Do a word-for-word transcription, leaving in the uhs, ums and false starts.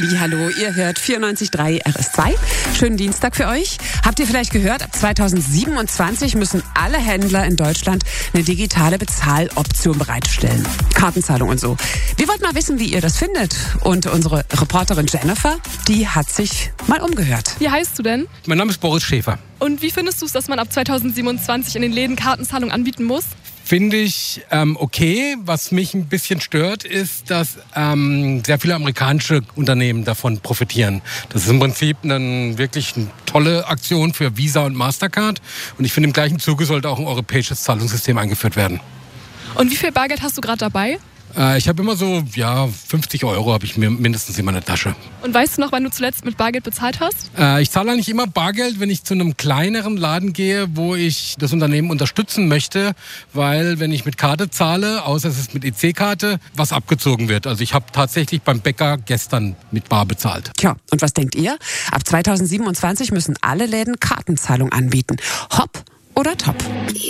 Hallihallo, ihr hört vierundneunzig Komma drei R S zwei. Schönen Dienstag für euch. Habt ihr vielleicht gehört, ab zweitausendsiebenundzwanzig müssen alle Händler in Deutschland eine digitale Bezahloption bereitstellen. Kartenzahlung und so. Wir wollten mal wissen, wie ihr das findet. Und unsere Reporterin Jennifer, die hat sich mal umgehört. Wie heißt du denn? Mein Name ist Boris Schäfer. Und wie findest du es, dass man ab zweitausendsiebenundzwanzig in den Läden Kartenzahlung anbieten muss? Finde ich ähm, okay. Was mich ein bisschen stört, ist, dass ähm, sehr viele amerikanische Unternehmen davon profitieren. Das ist im Prinzip eine wirklich eine tolle Aktion für Visa und Mastercard. Und ich finde, im gleichen Zuge sollte auch ein europäisches Zahlungssystem eingeführt werden. Und wie viel Bargeld hast du gerade dabei? Äh, ich habe immer so, ja, fünfzig Euro habe ich mir mindestens in meiner Tasche. Und weißt du noch, wann du zuletzt mit Bargeld bezahlt hast? Äh, ich zahle eigentlich immer Bargeld, wenn ich zu einem kleineren Laden gehe, wo ich das Unternehmen unterstützen möchte, weil wenn ich mit Karte zahle, außer es ist mit E C-Karte, was abgezogen wird. Also ich habe tatsächlich beim Bäcker gestern mit Bar bezahlt. Tja, und was denkt ihr? Ab zweitausendsiebenundzwanzig müssen alle Läden Kartenzahlung anbieten. Hopp oder top?